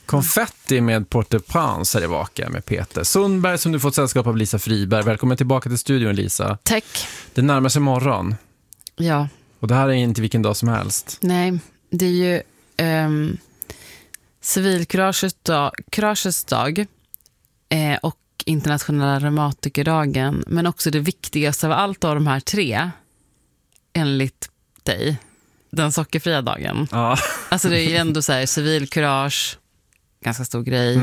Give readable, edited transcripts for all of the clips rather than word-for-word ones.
Konfetti med Port-au-Prince här i Vaka med Peter Sundberg som du fått sällskap av Lisa Friberg. Välkommen tillbaka till studion, Lisa. Tack. Det närmar sig morgon. Ja. Och det här är inte vilken dag som helst. Nej, det är ju civilkuragets dag och internationella reumatikerdagen, men också det viktigaste av allt av de här tre, enligt dig, den sockerfria dagen. Ja. Alltså det är ju ändå så här, civilkurage, ganska stor grej.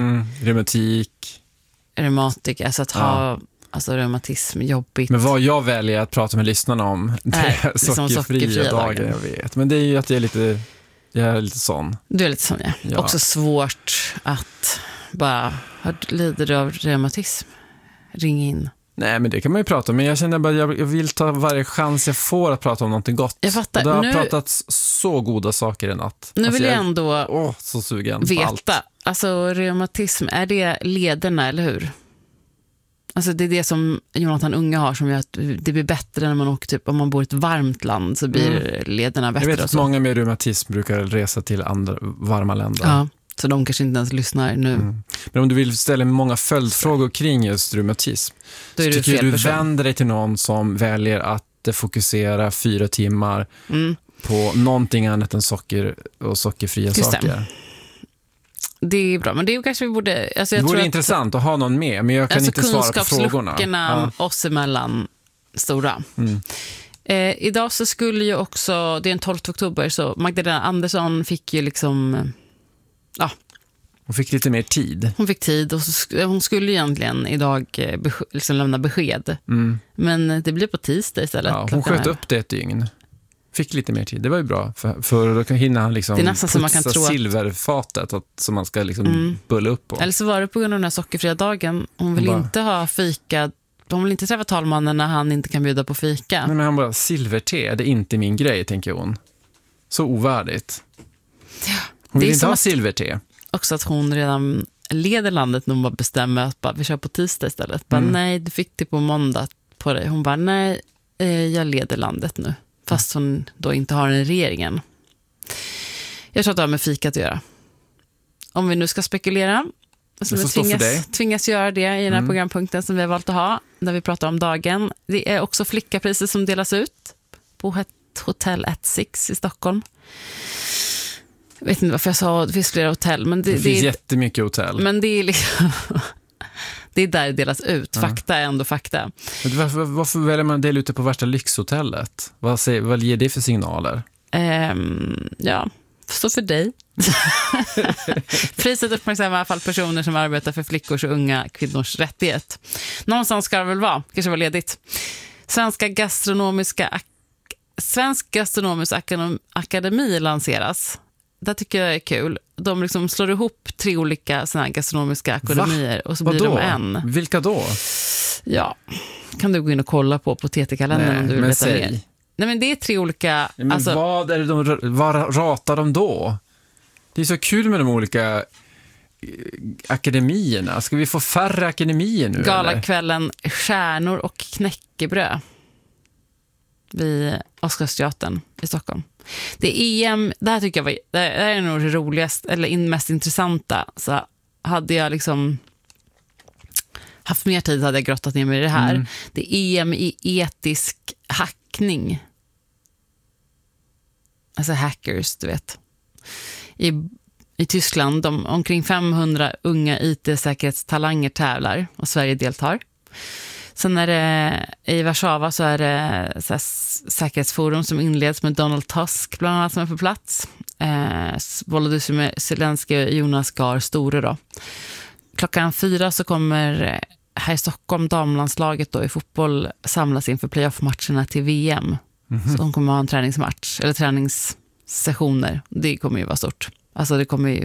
Reumatik, alltså att ha alltså reumatism, jobbigt. Men vad jag väljer att prata med lyssnarna om, det är liksom sockerfria dagen, jag vet. Men det är ju att jag är lite sån. Du är lite sån, ja. Också svårt att bara, lider du av reumatism? Ring in. Nej, men det kan man ju prata om. Men jag känner bara jag vill ta varje chans jag får att prata om någonting gott. Jag fattar. Och det har pratat så goda saker i natt. Nu vill jag ändå så sugen veta. Allt. Alltså reumatism, är det lederna, eller hur? Alltså det är det som Jonathan Unge har, som gör att det blir bättre när man åker, typ om man bor i ett varmt land så blir lederna bättre. Jag vet att många med reumatism brukar resa till andra varma länder. Ja, så de kanske inte ens lyssnar nu. Men om du vill ställa många följdfrågor kring just reumatism, då är så du tycker fel du person. vänder dig till någon som väljer att fokusera 4 timmar på någonting annat än socker och sockerfria just saker. Det är bra, men det är kanske vi borde... Alltså det vore intressant att ha någon med, men jag kan inte svara på frågorna. Kunskapsluckorna oss emellan stora. Idag så skulle ju också, det är den 12 oktober, så Magdalena Andersson fick ju liksom... Hon fick lite mer tid. Hon fick tid och hon skulle egentligen idag liksom lämna besked. Men det blir på tisdag istället. Ja, hon sköt upp det ett dygn. Fick lite mer tid. Det var ju bra. För då kan hinna han liksom putsa silverfatet som man ska liksom bulla upp på. Eller så var det på grund av den här sockerfria dagen. Hon vill inte ha fika. Hon vill inte träffa talmannen när han inte kan bjuda på fika. Men han bara, silverte, det är inte min grej, tänker hon. Så ovärdigt. Hon vill inte ha silverte. Också att hon redan leder landet när hon bara bestämmer att vi kör på tisdag istället. Nej, du fick det på måndag på dig. Hon bara, nej, jag leder landet nu. Fast hon då inte har en regeringen. Jag tror att det har med fika att göra. Om vi nu ska spekulera, så tvingas göra det i den här programpunkten som vi har valt att ha, där vi pratar om dagen. Det är också flickapriser som delas ut på ett hotell 16 i Stockholm. Jag vet inte varför jag sa det finns flera hotell. Men det finns jättemycket hotell. Men det är liksom... det är där det delas ut. Fakta är ändå fakta. Varför väljer man att dela ut det på värsta lyxhotellet? Vad ger det för signaler? Så för dig. Priset uppmärksammar i alla fall personer som arbetar för flickors och unga kvinnors rättighet. Någonstans ska det väl vara. Kanske vara ledigt. Svensk gastronomisk akademi lanseras. Det tycker jag är kul. De liksom slår ihop 3 olika såna här gastronomiska akademier. Och så blir de en. Vilka då? Ja, kan du gå in och kolla på TT-kalendern om du vill veta mer. Nej, men det är 3 olika... Men vad ratar de då? Det är så kul med de olika akademierna. Ska vi få färre akademier nu? Galakvällen Stjärnor och knäckebröd vid Oscarsteatern i Stockholm. Det är EM, det här tycker jag det är nog det roligaste eller mest intressanta. Så hade jag liksom haft mer tid hade jag grottat ner mig i det här. Det är EM i etisk hackning. Alltså hackers, du vet. I Tyskland, omkring 500 unga IT-säkerhetstalanger tävlar och Sverige deltar. Sen är det i Warszawa så är det så här, säkerhetsforum som inleds med Donald Tusk bland annat som är på plats. Volodymyr Zelensky och Jonas Gahr Store då. 4:00 så kommer här i Stockholm damlandslaget då i fotboll samlas inför playoff-matcherna till VM. Så de kommer ha en träningsmatch eller träningssessioner. Det kommer ju vara stort. Alltså det kommer ju